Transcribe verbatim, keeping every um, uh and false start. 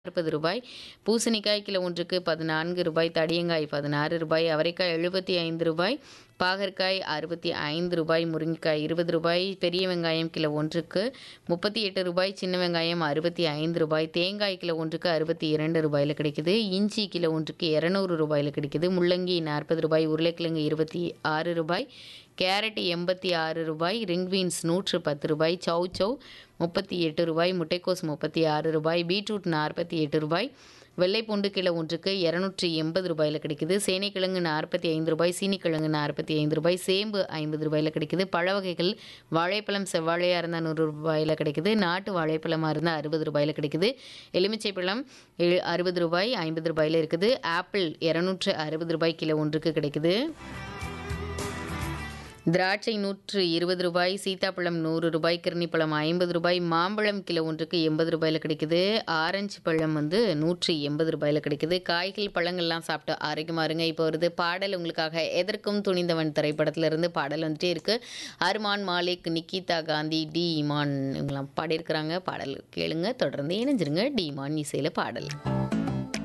நாற்பது ரூபாய். பூசணிக்காய் கிலோ ஒன்றுக்கு பதினான்கு ரூபாய். தடியங்காய் பதினாறு ரூபாய். அவரைக்காய் எழுபத்தி ஐந்து ரூபாய். பாகற்காய் அறுபத்தி ஐந்து ரூபாய். முருங்கைக்காய் இருபது ரூபாய். பெரிய வெங்காயம் கிலோ ஒன்றுக்கு முப்பத்தி எட்டு ரூபாய். சின்ன வெங்காயம் அறுபத்தி ஐந்து ரூபாய். தேங்காய் கிலோ ஒன்றுக்கு அறுபத்தி இரண்டு ரூபாயில் கிடைக்குது. இஞ்சி கிலோ ஒன்றுக்கு இரநூறு ரூபாயில் கிடைக்குது. முள்ளங்கி நாற்பது ரூபாய். உருளைக்கிழங்கு இருபத்தி ஆறு ரூபாய். கேரட் எண்பத்தி ஆறு ரூபாய். ரிங் பீன்ஸ் நூற்று பத்து ரூபாய். சௌ சௌ முப்பத்தி எட்டு ரூபாய். முட்டைக்கோஸ் முப்பத்தி ஆறு ரூபாய். பீட்ரூட் நாற்பத்தி எட்டு ரூபாய். வெள்ளைப்பூண்டு கிலோ ஒன்றுக்கு இரநூற்றி எண்பது ரூபாயில் கிடைக்குது. சேனைக்கிழங்கு நாற்பத்தி ஐந்து ரூபாய். சீனிக்கிழங்கு நாற்பத்தி ஐந்து ரூபாய். சேம்பு ஐம்பது ரூபாயில் கிடைக்குது. பழ வகைகள் வாழைப்பழம் செவ்வாழையாக இருந்தால் நூறு ரூபாயில் கிடைக்குது. நாட்டு வாழைப்பழமாக இருந்தால் அறுபது ரூபாயில் கிடைக்குது. எலுமிச்சை பழம் எழு அறுபது ரூபாய் ஐம்பது ரூபாயில் இருக்குது. ஆப்பிள் இரநூற்று அறுபது ரூபாய் கிலோ ஒன்றுக்கு கிடைக்குது. திராட்சை நூற்று இருபது ரூபாய். சீத்தாப்பழம் நூறு ரூபாய். கிர்ணிப்பழம் ஐம்பது ரூபாய். மாம்பழம் கிலோ ஒன்றுக்கு எண்பது ரூபாயில் கிடைக்குது. ஆரஞ்சு பழம் வந்து நூற்றி எண்பது ரூபாயில் கிடைக்குது. காய்கள் பழங்கள்லாம் சாப்பிட்டு ஆரோக்கியமாக இருங்க. இப்போ வருது பாடல் உங்களுக்காக. எதற்கும் துணிந்தவன் திரைப்படத்திலிருந்து பாடல் வந்துட்டே இருக்கு. அர்மான் மாலிக், நிக்கிதா காந்தி, டி இமான் இவங்கெல்லாம் பாடியிருக்கிறாங்க. பாடல் கேளுங்க, தொடர்ந்து இணைஞ்சிருங்க. டி இமான் இசையில் பாடல்.